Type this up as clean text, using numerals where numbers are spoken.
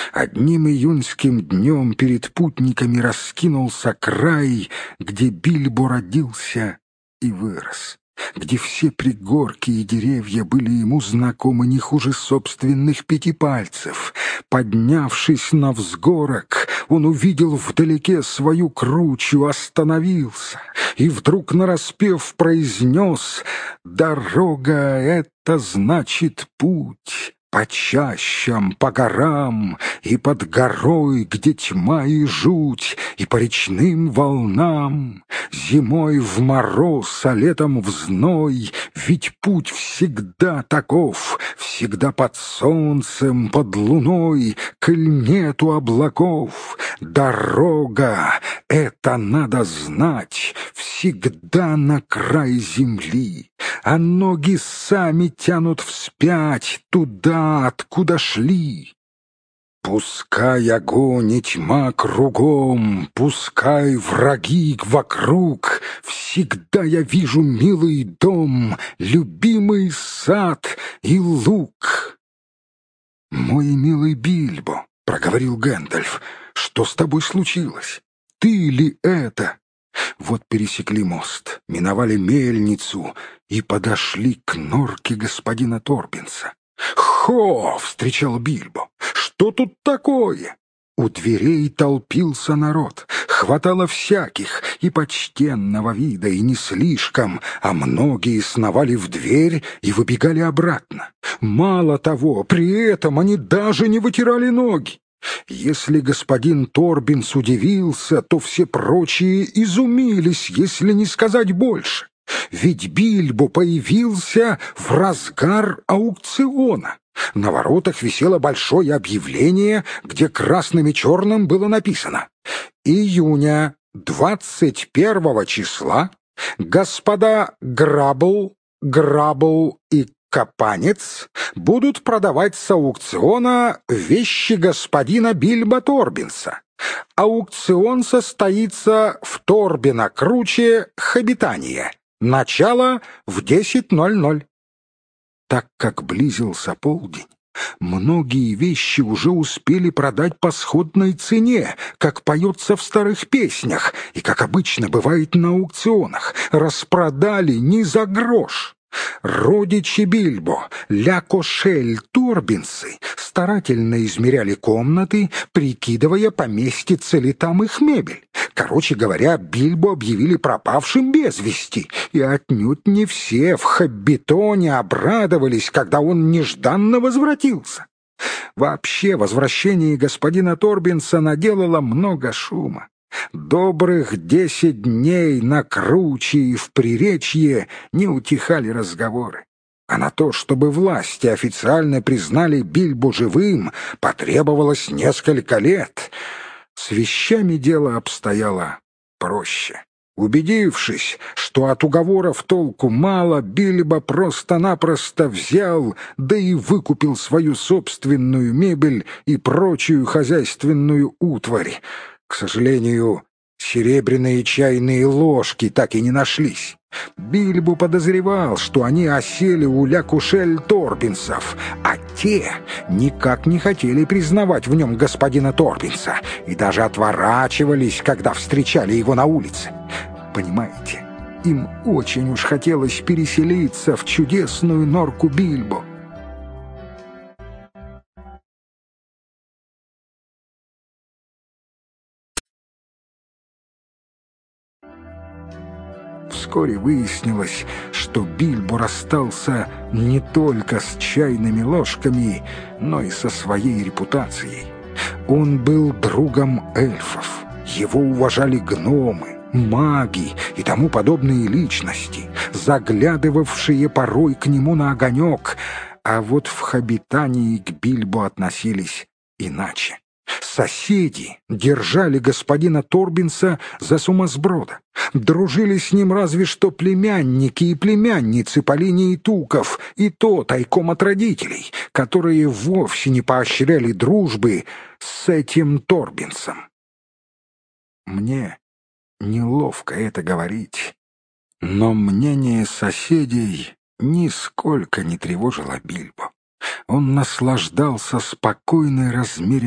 Одним июньским днем перед путниками раскинулся край, где Бильбо родился и вырос, где все пригорки и деревья были ему знакомы не хуже собственных пяти пальцев. Поднявшись на взгорок, он увидел вдалеке свою кручу, остановился и вдруг нараспев произнес: «Дорога — это значит путь». По чащам, по горам, и под горой, где тьма и жуть, и по речным волнам, зимой в мороз, а летом в зной, ведь путь всегда таков, всегда под солнцем, под луной, коль нету облаков. Дорога — это надо знать, всегда на край земли, а ноги сами тянут вспять туда, откуда шли. Пускай огонь и тьма кругом, пускай враги вокруг, всегда я вижу милый дом, любимый сад и луг. «Мой милый Бильбо», — проговорил Гэндальф, — «что с тобой случилось? Ты ли это?» Вот пересекли мост, миновали мельницу и подошли к норке господина Торбинса. «Хо!» — встречал Бильбо. «Что тут такое?» У дверей толпился народ, хватало всяких, и почтенного вида, и не слишком, а многие сновали в дверь и выбегали обратно. Мало того, при этом они даже не вытирали ноги. Если господин Торбинс удивился, то все прочие изумились, если не сказать больше. Ведь Бильбо появился в разгар аукциона. На воротах висело большое объявление, где красным и черным было написано: «Июня 21 числа господа Грабл и Капанец будут продавать с аукциона вещи господина Бильбо Торбинса. Аукцион состоится в Торбино-Круче, Хобитания. Начало в 10:00. Так как близился полдень, многие вещи уже успели продать по сходной цене, как поется в старых песнях и как обычно бывает на аукционах. Распродали не за грош. Родичи Бильбо, Ля Кошель Торбинсы, старательно измеряли комнаты, прикидывая, поместится ли там их мебель. Короче говоря, Бильбо объявили пропавшим без вести, и отнюдь не все в Хоббитоне обрадовались, когда он нежданно возвратился. Вообще, возвращение господина Торбинса наделало много шума. Добрых 10 дней на Круче и в Приречье не утихали разговоры. А на то, чтобы власти официально признали Бильбо живым, потребовалось несколько лет. С вещами дело обстояло проще. Убедившись, что от уговоров толку мало, Бильбо просто-напросто взял, да и выкупил свою собственную мебель и прочую хозяйственную утварь. К сожалению, серебряные чайные ложки так и не нашлись. Бильбо подозревал, что они осели у Ля Кушель Торбинсов, а те никак не хотели признавать в нем господина Торбинса и даже отворачивались, когда встречали его на улице. Понимаете, им очень уж хотелось переселиться в чудесную норку Бильбо. Вскоре выяснилось, что Бильбо расстался не только с чайными ложками, но и со своей репутацией. Он был другом эльфов, его уважали гномы, маги и тому подобные личности, заглядывавшие порой к нему на огонек, а вот в Хобитании к Бильбо относились иначе. Соседи держали господина Торбинса за сумасброда. Дружили с ним разве что племянники и племянницы по линии Туков, и то тайком от родителей, которые вовсе не поощряли дружбы с этим Торбинсом. Мне неловко это говорить, но мнение соседей нисколько не тревожило Бильбо. Он наслаждался спокойной размеренностью